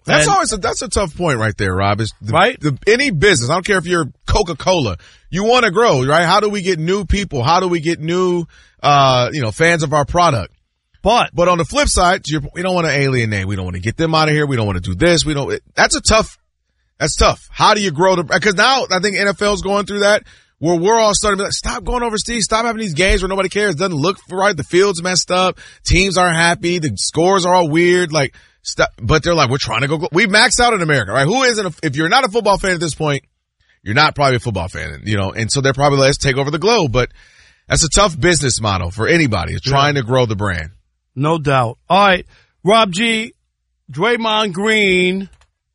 That's a tough point right there, Rob. Right? Any business, I don't care if you're Coca-Cola, you want to grow, right? How do we get new people? How do we get new, fans of our product? But on the flip side, we don't want to alienate. We don't want to get them out of here. We don't want to do this. That's tough. How do you grow because now I think NFL's going through that where we're all starting to be like, stop going overseas. Stop having these games where nobody cares. It doesn't look right. The field's messed up. Teams aren't happy. The scores are all weird. Like, stop. But they're like, we're trying to go. We maxed out in America, right? If you're not a football fan at this point, you're not probably a football fan, and so they're probably let's take over the globe. But that's a tough business model for anybody who's trying to grow the brand. No doubt. All right. Rob G, Draymond Green.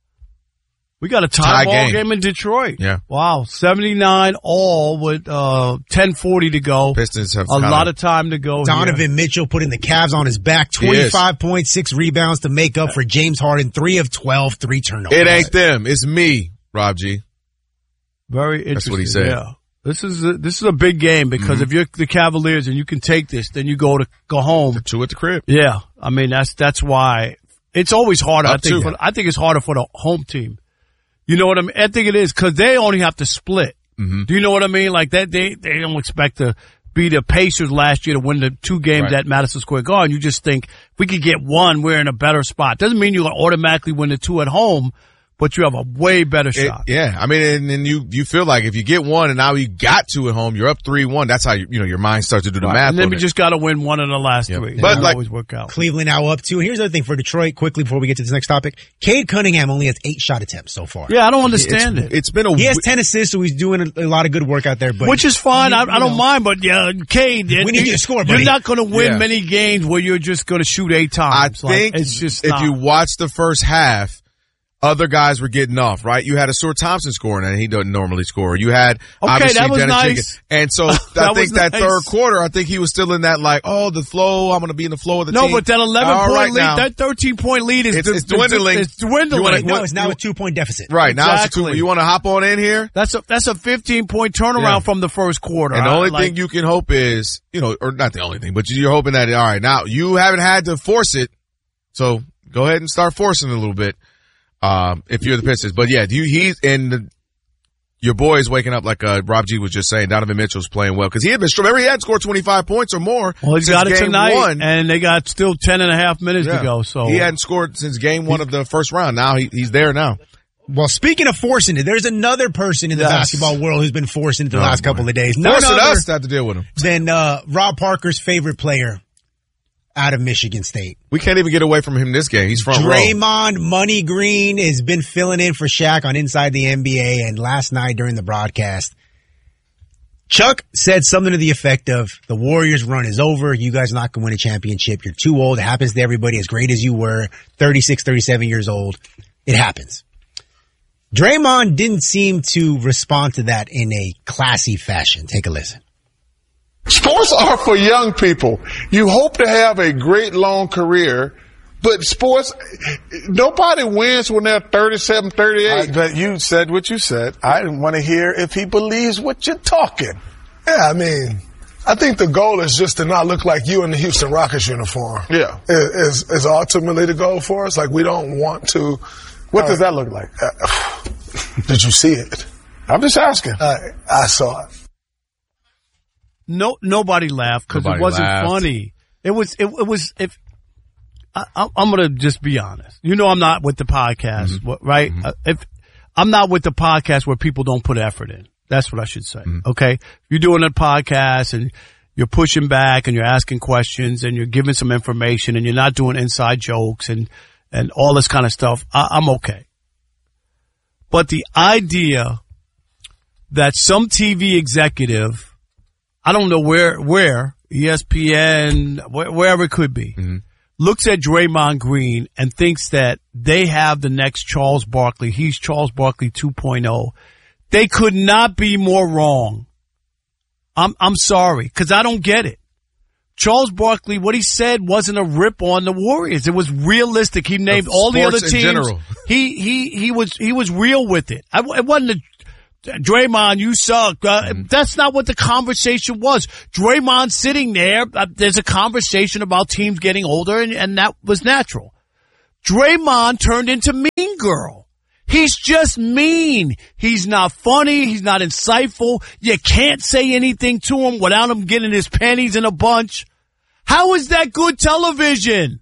We got a tie ball game in Detroit. Yeah. Wow. 79 all with 10:40 to go. Pistons have a lot of time to go. Donovan Mitchell putting the Cavs on his back. 25 points, 6 rebounds to make up for James Harden. 3 of 12, 3 turnovers. It ain't them. It's me, Rob G. Very interesting. That's what he said. Yeah. This is a big game because if you're the Cavaliers and you can take this, then you go home. 2 at the crib. Yeah. I mean, that's why it's always harder. I think it's harder for the home team. You know what I mean? I think it is because they only have to split. Mm-hmm. Do you know what I mean? Like that, they don't expect to be the Pacers last year to win the 2 games at Madison Square Garden. You just think if we could get 1, we're in a better spot. Doesn't mean you automatically win the 2 at home, but you have a way better shot. Yeah. I mean, and you feel like if you get 1 and now you got 2 at home, you're up 3-1. That's how your mind starts to do the math. And then we just got to win 1 of the last 3. But always work out. Cleveland now up 2. And here's the other thing for Detroit, quickly before we get to this next topic. Cade Cunningham only has 8 shot attempts so far. Yeah, I don't understand it. It's been he has 10 assists, so he's doing a lot of good work out there. But which is fine. I don't mind, but Cade, we need you to score, buddy. You're not going to win many games where you're just going to shoot 8 times. I think it's just if you watch the first half, other guys were getting off, right? You had Asur Thompson scoring, and he doesn't normally score. You had obviously that was Dennis nice. Jenkins. And so I think that third quarter, I think he was still in that the flow. I'm going to be in the flow of the team. No, but that 11-point lead, that 13-point lead is dwindling. It's dwindling. It's now a 2-point deficit. Right. Now exactly. it's a 2. You want to hop on in here? That's a 15-point turnaround from the first quarter. And the only thing you can hope is, or not the only thing, but you're hoping that, all right, now you haven't had to force it. So go ahead and start forcing it a little bit. If you're the Pistons, but yeah, your boy is waking up like Rob G was just saying. Donovan Mitchell's playing well because he had scored 25 points or more. Well, he's got it tonight, 1. and they got still 10.5 minutes to go. So he hadn't scored since game 1 of the first round. Now he's there now. Well, speaking of forcing it, there's another person in the basketball world who's been forcing it the last couple of days. Forcing us to have to deal with him. Then Rob Parker's favorite player out of Michigan State. We can't even get away from him this game. He's front row. Draymond Money Green has been filling in for Shaq on Inside the NBA, and last night during the broadcast, Chuck said something to the effect of, the Warriors run is over. You guys are not going to win a championship. You're too old. It happens to everybody as great as you were, 36, 37 years old. It happens. Draymond didn't seem to respond to that in a classy fashion. Take a listen. Sports are for young people. You hope to have a great long career, but sports, nobody wins when they're 37, 38. But you said what you said. I want to hear if he believes what you're talking. Yeah, I mean, I think the goal is just to not look like you in the Houston Rockets uniform. Yeah. Is ultimately the goal for us. Like, we don't want to. What does that look like? Did you see it? I'm just asking. I saw it. No, nobody laughed because it wasn't funny. I'm going to just be honest. I'm not with the podcast, right? Mm-hmm. I'm not with the podcast where people don't put effort in. That's what I should say. Mm-hmm. Okay. You're doing a podcast and you're pushing back and you're asking questions and you're giving some information and you're not doing inside jokes and all this kind of stuff. I'm okay. But the idea that some TV executive, I don't know where, ESPN, wherever it could be, looks at Draymond Green and thinks that they have the next Charles Barkley. He's Charles Barkley 2.0. They could not be more wrong. I'm sorry, because I don't get it. Charles Barkley, what he said wasn't a rip on the Warriors. It was realistic. He named all the other teams. He was real with it. It wasn't Draymond, you suck. That's not what the conversation was. Draymond sitting there, there's a conversation about teams getting older, and that was natural. Draymond turned into Mean Girl. He's just mean. He's not funny. He's not insightful. You can't say anything to him without him getting his panties in a bunch. How is that good television?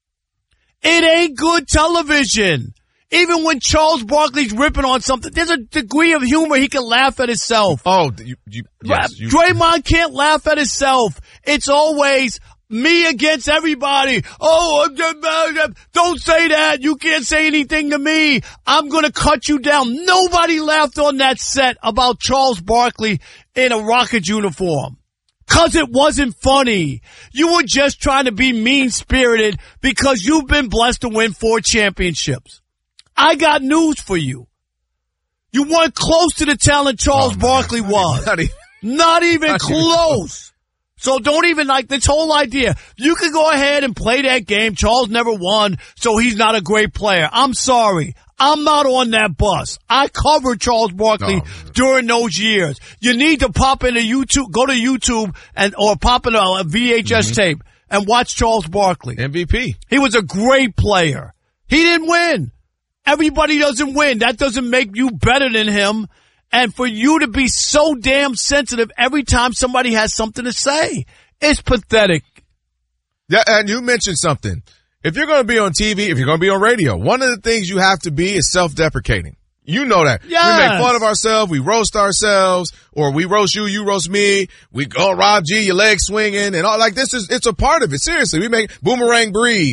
It ain't good television. Even when Charles Barkley's ripping on something, there's a degree of humor. He can laugh at himself. Oh, yes. Draymond can't laugh at himself. It's always me against everybody. Oh, don't say that. You can't say anything to me. I'm going to cut you down. Nobody laughed on that set about Charles Barkley in a Rockets uniform. 'Cause it wasn't funny. You were just trying to be mean-spirited because you've been blessed to win 4 championships. I got news for you. You weren't close to the talent Charles Barkley was. Not even close. So don't even like this whole idea. You can go ahead and play that game. Charles never won, so he's not a great player. I'm sorry. I'm not on that bus. I covered Charles Barkley during those years. You need to pop into YouTube, go to YouTube or pop in a VHS tape and watch Charles Barkley. MVP. He was a great player. He didn't win. Everybody doesn't win. That doesn't make you better than him. And for you to be so damn sensitive every time somebody has something to say, it's pathetic. Yeah, and you mentioned something. If you're going to be on TV, if you're going to be on radio, one of the things you have to be is self-deprecating. You know that. Yes. We make fun of ourselves, we roast ourselves, or we roast you, you roast me. We go, Rob G, your legs swinging and all like this it's a part of it. Seriously, we make Boomerang Bree,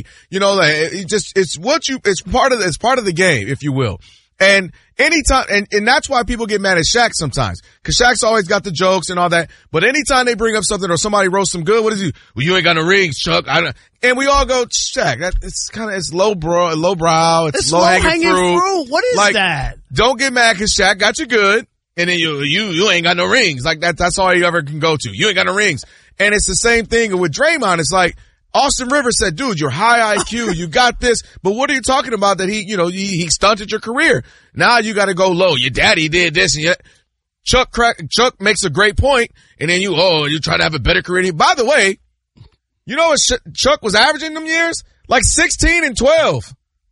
it's part of the game, if you will. And anytime, and that's why people get mad at Shaq sometimes. Cause Shaq's always got the jokes and all that. But anytime they bring up something or somebody roasts some good, what is he? Well, you ain't got no rings, Chuck. And we all go, Shaq, it's low brow. It's low hanging fruit. What is that? Don't get mad cause Shaq got you good. And then you ain't got no rings. Like that's all you ever can go to. You ain't got no rings. And it's the same thing with Draymond. It's like, Austin Rivers said, dude, you're high IQ. You got this. But what are you talking about that he stunted your career? Now you got to go low. Your daddy did this and yet Chuck makes a great point. And then you try to have a better career. By the way, you know what Chuck was averaging them years? Like 16 and 12.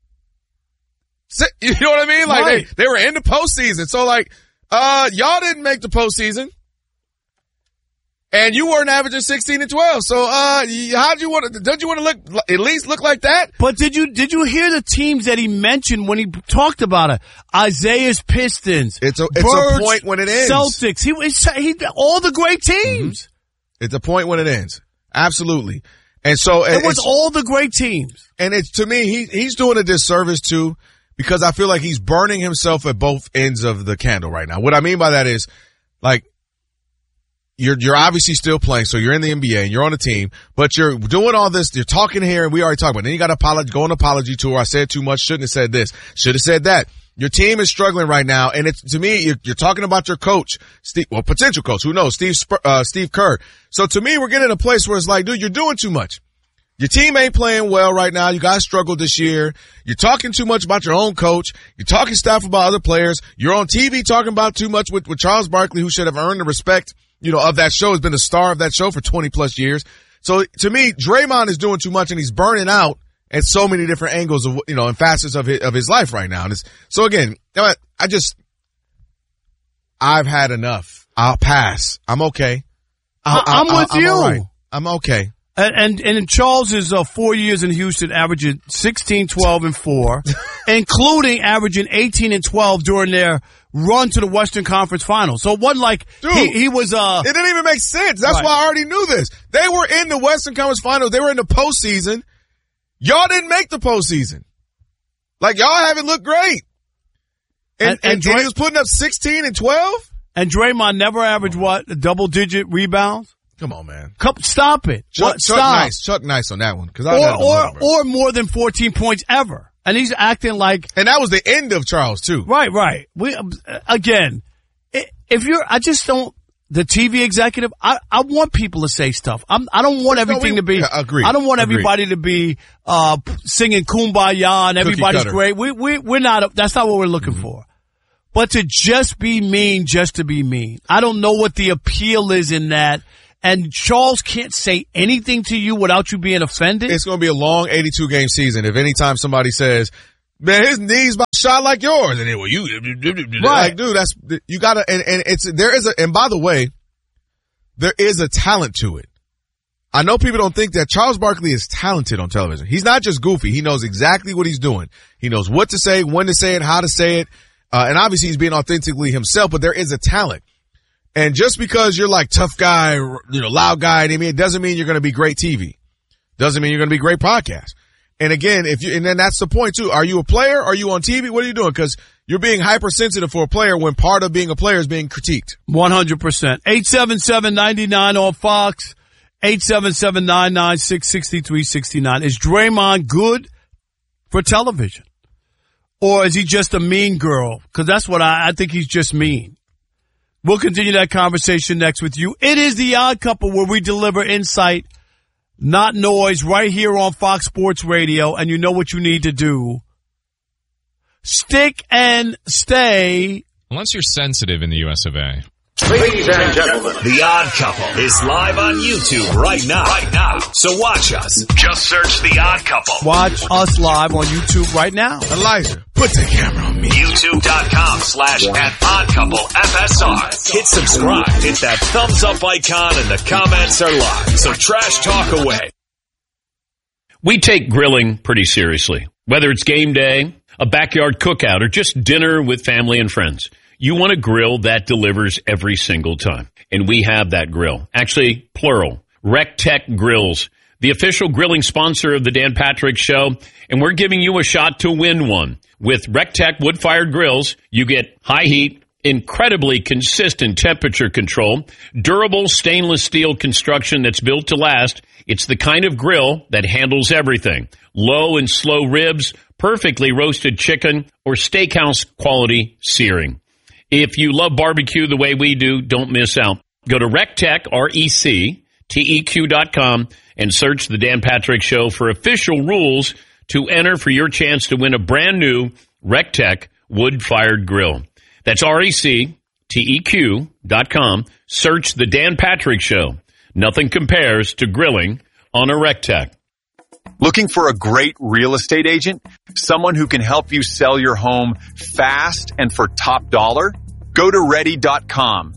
You know what I mean? Like right. they were in the postseason. So like, y'all didn't make the postseason. And you weren't averaging 16 and 12. So, don't you want to at least look like that? But did you hear the teams that he mentioned when he talked about it? Isaiah's Pistons. It's a point when it ends. Celtics. He all the great teams. Mm-hmm. It's a point when it ends. Absolutely. And so it was all the great teams. And it's, to me, he's doing a disservice too, because I feel like he's burning himself at both ends of the candle right now. What I mean by that is, like, you're obviously still playing, so you're in the NBA and you're on a team, but you're doing all this, you're talking here, and we already talked about it. Then you got to go on apology tour. I said too much, shouldn't have said this, should have said that. Your team is struggling right now, and it's, to me, you're talking about your coach, potential coach, who knows, Steve Kerr. So to me, we're getting to a place where it's like, dude, you're doing too much. Your team ain't playing well right now. You guys struggled this year. You're talking too much about your own coach. You're talking stuff about other players. You're on TV talking about too much with Charles Barkley, who should have earned the respect, of that show, has been the star of that show for 20 plus years. So to me, Draymond is doing too much and he's burning out at so many different angles of, and facets of his life right now. And so again, I've had enough. I'll pass. I'm okay. I'm with you. All right. I'm okay. And Charles is 4 years in Houston, averaging 16, 12, and 4, including averaging 18 and 12 during their run to the Western Conference Finals. So it wasn't like he was it didn't even make sense. That's why I already knew this. They were in the Western Conference Finals. They were in the postseason. Y'all didn't make the postseason. Like, y'all haven't looked great. And he was putting up 16 and 12? And Draymond never averaged double-digit rebounds? Come on, man. Stop it. Chuck Nice on that one. Or more than 14 points ever. And he's acting like. And that was the end of Charles too. Right. The TV executive, I want people to say stuff. I don't want everything to be. Agreed. I don't want everybody to be, singing Kumbaya and everybody's great. We're not, that's not what we're looking for. But to just be mean, just to be mean. I don't know what the appeal is in that. and Charles can't say anything to you without you being offended? It's going to be a long 82-game season if anytime somebody says, man, his knees about shot like yours. And then, well, you, right. Like, dude, you gotta, and by the way, there is a talent to it. I know people don't think that Charles Barkley is talented on television. He's not just goofy. He knows exactly what he's doing. He knows what to say, when to say it, how to say it. And obviously he's being authentically himself, but there is a talent. And just because you're like tough guy, loud guy, it doesn't mean you're going to be great TV. Doesn't mean you're going to be great podcast. And again, and then that's the point too. Are you a player? Are you on TV? What are you doing? Because you're being hypersensitive for a player when part of being a player is being critiqued. 100%. 877-99 on Fox. 877-996-6369. Is Draymond good for television? Or is he just a mean girl? Because that's what I think he's just mean. We'll continue that conversation next with you. It is The Odd Couple, where we deliver insight, not noise, right here on Fox Sports Radio. And you know what you need to do. Stick and stay. Unless you're sensitive in the US of A. Ladies and gentlemen, The Odd Couple is live on YouTube right now. So watch us. Just search The Odd Couple. Watch us live on YouTube right now. Elijah, put the camera on me. YouTube.com/@oddcouplefsr. Hit subscribe. Hit that thumbs up icon and the comments are live. So trash talk away. We take grilling pretty seriously. Whether it's game day, a backyard cookout, or just dinner with family and friends. You want a grill that delivers every single time. And we have that grill. Actually, plural. RecTech Grills, the official grilling sponsor of the Dan Patrick Show. And we're giving you a shot to win one. With RecTech wood-fired grills, you get high heat, incredibly consistent temperature control, durable stainless steel construction that's built to last. It's the kind of grill that handles everything. Low and slow ribs, perfectly roasted chicken, or steakhouse quality searing. If you love barbecue the way we do, don't miss out. Go to RecTech, RecTeq.com, and search The Dan Patrick Show for official rules to enter for your chance to win a brand new RecTech wood-fired grill. That's RecTeq.com. Search The Dan Patrick Show. Nothing compares to grilling on a RecTech. Looking for a great real estate agent? Someone who can help you sell your home fast and for top dollar? Go to Ready.com,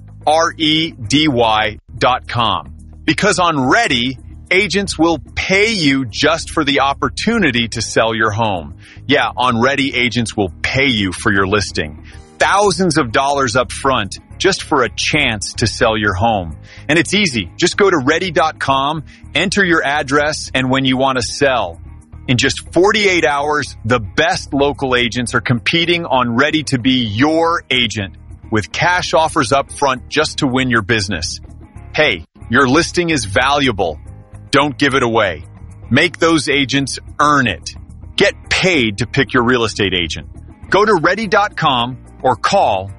REDY.com. Because on Ready, agents will pay you just for the opportunity to sell your home. Yeah, on Ready, agents will pay you for your listing. Thousands of dollars up front just for a chance to sell your home. And it's easy. Just go to Ready.com, enter your address, and when you want to sell. In just 48 hours, the best local agents are competing on Ready to be your agent with cash offers up front just to win your business. Hey, your listing is valuable. Don't give it away. Make those agents earn it. Get paid to pick your real estate agent. Go to Ready.com or call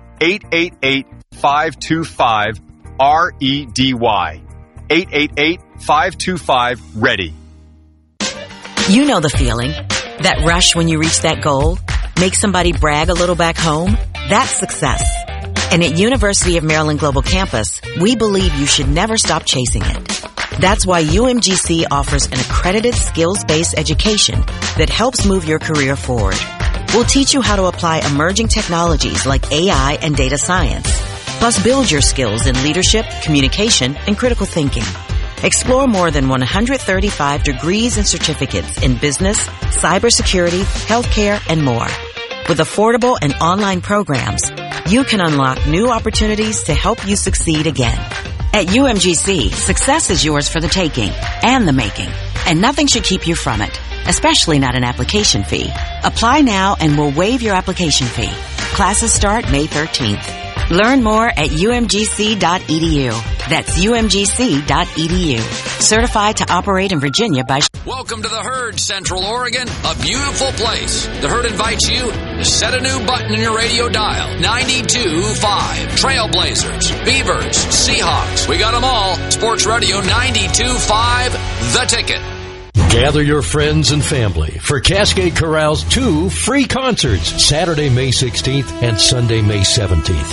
888-525-REDY. 888-525-READY. You know the feeling. That rush when you reach that goal. Make somebody brag a little back home. That's success. And at University of Maryland Global Campus, we believe you should never stop chasing it. That's why UMGC offers an accredited skills-based education that helps move your career forward. We'll teach you how to apply emerging technologies like AI and data science. Plus, build your skills in leadership, communication, and critical thinking. Explore more than 135 degrees and certificates in business, cybersecurity, healthcare, and more. With affordable and online programs, you can unlock new opportunities to help you succeed again. At UMGC, success is yours for the taking and the making, and nothing should keep you from it, especially not an application fee. Apply now and we'll waive your application fee. Classes start May 13th. Learn more at umgc.edu. That's umgc.edu. Certified to operate in Virginia by... Welcome to the Herd, Central Oregon, a beautiful place. The Herd invites you to set a new button in your radio dial. 92.5. Trailblazers, Beavers, Seahawks. We got them all. Sports Radio 92.5, The Ticket. Gather your friends and family for Cascade Corral's 2 free concerts, Saturday, May 16th and Sunday, May 17th.